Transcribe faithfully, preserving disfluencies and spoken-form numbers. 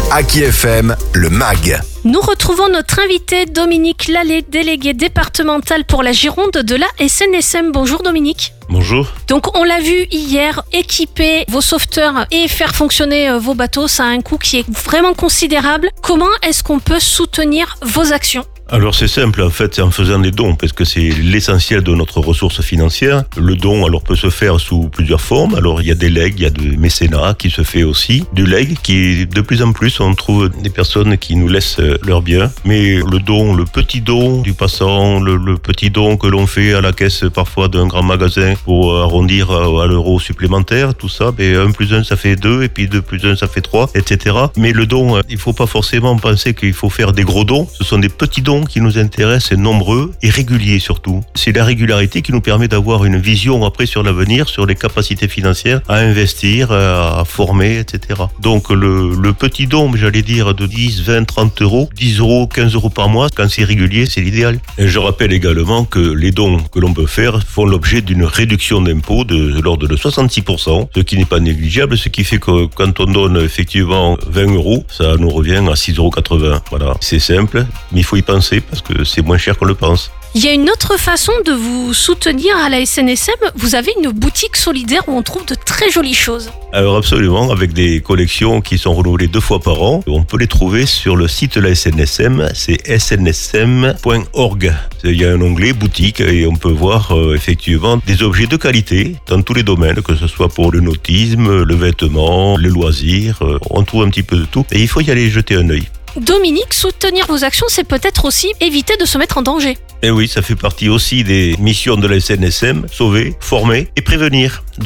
Aki F M, le M A G. Nous retrouvons notre invité Dominique Lallet, délégué départemental pour la Gironde de la S N S M. Bonjour Dominique. Bonjour. Donc on l'a vu hier, équiper vos sauveteurs et faire fonctionner vos bateaux, ça a un coût qui est vraiment considérable. Comment est-ce qu'on peut soutenir vos actions ? Alors c'est simple, en fait, c'est en faisant des dons, parce que c'est l'essentiel de notre ressource financière. Le don, alors, peut se faire sous plusieurs formes. Alors, il y a des legs, il y a du mécénat qui se fait aussi. Du leg, qui est de plus en plus, on trouve des personnes qui nous laissent leurs biens. Mais le don, le petit don du passant, le, le petit don que l'on fait à la caisse parfois d'un grand magasin pour arrondir à, à l'euro supplémentaire, tout ça, ben, un plus un, ça fait deux, et puis deux plus un, ça fait trois, et cetera. Mais le don, il faut pas forcément penser qu'il faut faire des gros dons. Ce sont des petits dons qui nous intéressent, et nombreux et réguliers surtout. C'est la régularité qui nous permet d'avoir une vision après sur l'avenir, sur les capacités financières à investir, à former, et cetera. Donc le, le petit don, j'allais dire de dix, vingt, trente euros, dix euros, quinze euros par mois, quand c'est régulier, c'est l'idéal. Et je rappelle également que les dons que l'on peut faire font l'objet d'une réduction d'impôt de, de l'ordre de soixante-six pour cent, ce qui n'est pas négligeable, ce qui fait que quand on donne effectivement vingt euros, ça nous revient à six euros quatre-vingts. Voilà, c'est simple, mais il faut y penser parce que c'est moins cher qu'on le pense. Il y a une autre façon de vous soutenir à la S N S M. Vous avez une boutique solidaire où on trouve de très jolies choses. Alors absolument, avec des collections qui sont renouvelées deux fois par an. On peut les trouver sur le site de la S N S M, c'est s n s m point org. Il y a un onglet boutique et on peut voir euh, effectivement des objets de qualité dans tous les domaines, que ce soit pour le nautisme, le vêtement, les loisirs. Euh, on trouve un petit peu de tout et il faut y aller jeter un œil. Dominique, soutenir vos actions, c'est peut-être aussi éviter de se mettre en danger. Et oui, ça fait partie aussi des missions de la S N S M, sauver, former et prévenir.